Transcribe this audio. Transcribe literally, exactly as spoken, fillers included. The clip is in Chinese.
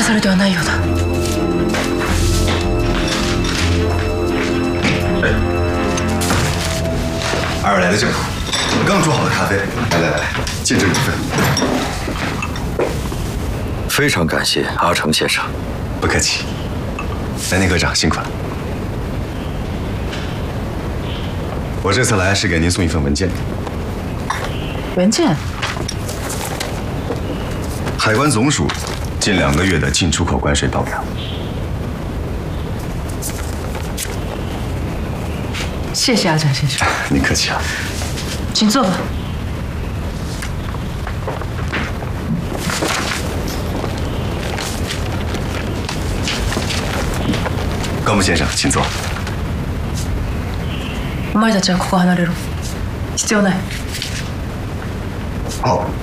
されてはないようだ。 哎，二位来的正好，刚煮好的咖啡，来来来，见证一份。 非常感谢阿成先生。 不客气。南宁科长辛苦了。我这次来是给您送一份文件。 文件？ 海关总署近两个月的进出口关税报表。 谢谢阿成先生。 您客气了。 请坐吧。 高木先生，请坐。 お前たちはここ離れろ。必要ない。 好。